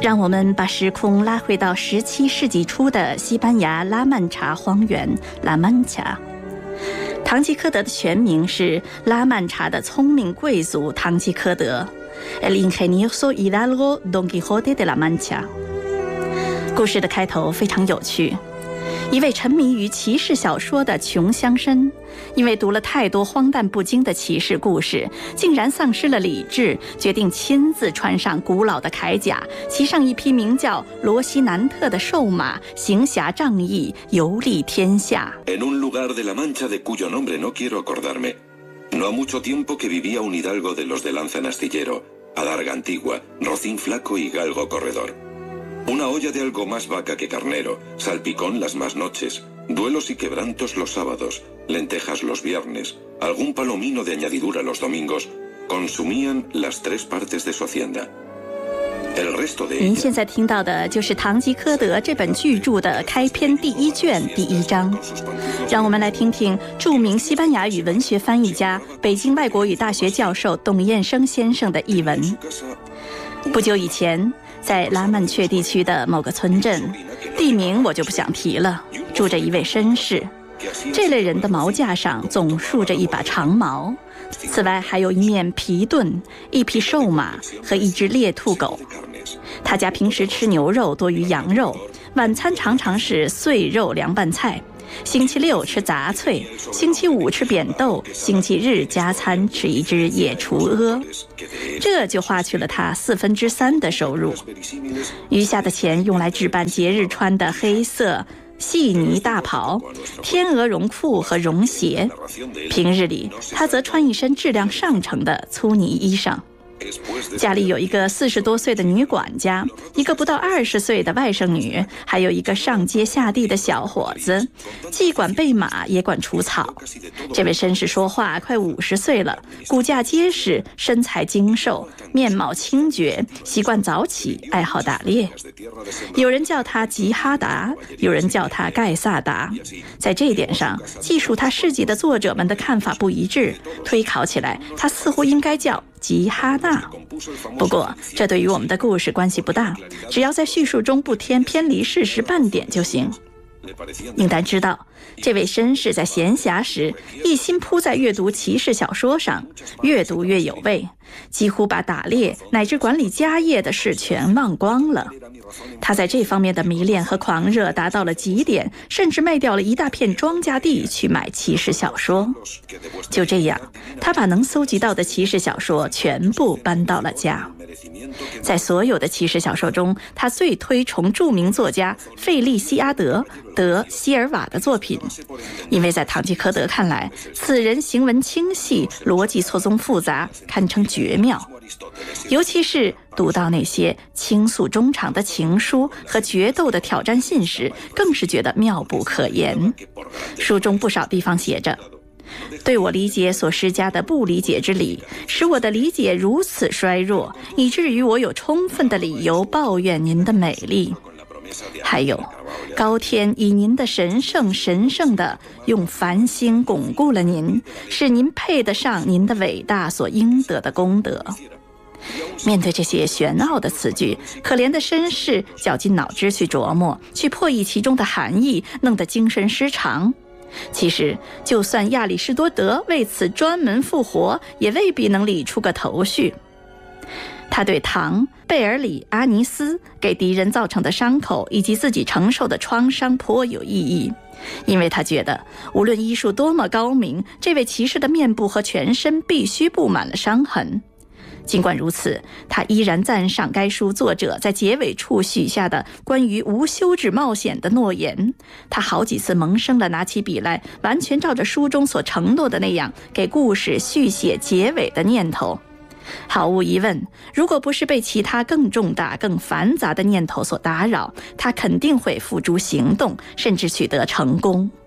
让我们把时空拉回到17世纪初的西班牙拉曼查荒原拉曼查。堂吉诃德的全名是拉曼查的聪明贵族堂吉诃德 El ingenioso hidalgo Don Quijote de la Mancha。 故事的开头非常有趣，一位沉迷于骑士小说的穷乡绅，因为读了太多荒诞不经的骑士故事，竟然丧失了理智，决定亲自穿上古老的铠甲，骑上一匹名叫罗西南特的瘦马，行侠仗义，游历天下。 En un lugar de la Mancha de cuyo nombre no quiero acordarme, no ha mucho tiempo que vivía un hidalgo de los de lanza en astillero, adarga antigua, rocín flaco y galgo corredor.Una olla de algo más vaca que carnero, salpicón las más noches, duelos y quebrantos los sábados, lentejas los viernes, algún palomino de añadidura los domingos, consumían las 3 partes de su hacienda. El resto de 您现在听到的就是《堂吉诃德》这本巨著的开篇第1卷第1章。让我们来听听著名西班牙语文学翻译家、北京外国语大学教授董彦生先生的译文。不久以前，在拉曼却地区的某个村镇，地名我就不想提了，住着一位绅士。这类人的毛架上总竖着一把长矛，此外还有一面皮盾、一匹瘦马和一只猎兔狗。他家平时吃牛肉多于羊肉，晚餐常常是碎肉凉拌菜，星期6吃杂脆，星期5吃扁豆，星期日加餐吃一只野雏鹅，这就花去了他3/4的收入。余下的钱用来置办节日穿的黑色细呢大袍、天鹅绒裤和绒鞋，平日里他则穿一身质量上乘的粗呢衣裳。家里有一个40多岁的女管家，一个不到20岁的外甥女，还有一个上街下地的小伙子，既管备马也管除草。这位绅士说话快50岁了，骨架结实，身材精瘦，面貌清绝，习惯早起，爱好打猎。有人叫他吉哈达，有人叫他盖萨达。在这一点上，记述他事迹的作者们的看法不一致，推考起来，他似乎应该叫吉哈纳。不过这对于我们的故事关系不大，只要在叙述中不偏离事实半点就行。应当知道，这位绅士在闲暇时一心扑在阅读骑士小说上，越读越有味，几乎把打猎乃至管理家业的事全忘光了。他在这方面的迷恋和狂热达到了极点，甚至卖掉了一大片庄稼地去买骑士小说。就这样，他把能搜集到的骑士小说全部搬到了家。在所有的骑士小说中，他最推崇著名作家费利西阿德·德希尔瓦的作品，因为在堂吉诃德看来，此人行文清晰，逻辑错综复杂，堪称绝妙。尤其是读到那些倾诉衷肠的情书和决斗的挑战信时，更是觉得妙不可言。书中不少地方写着：对我理解所施加的不理解之理，使我的理解如此衰弱，以至于我有充分的理由抱怨您的美丽。还有，高天以您的神圣的用繁星巩固了您，使您配得上您的伟大所应得的功德。面对这些玄奥的词句，可怜的绅士绞尽脑汁去琢磨，去破译其中的含义，弄得精神失常。其实就算亚里士多德为此专门复活，也未必能理出个头绪。他对唐、贝尔里、阿尼斯给敌人造成的伤口以及自己承受的创伤颇有意义，因为他觉得无论医术多么高明，这位骑士的面部和全身必须布满了伤痕。尽管如此，他依然赞赏该书作者在结尾处许下的关于无休止冒险的诺言。他好几次萌生了拿起笔来，完全照着书中所承诺的那样给故事续写结尾的念头。毫无疑问，如果不是被其他更重大、更繁杂的念头所打扰，他肯定会付诸行动，甚至取得成功。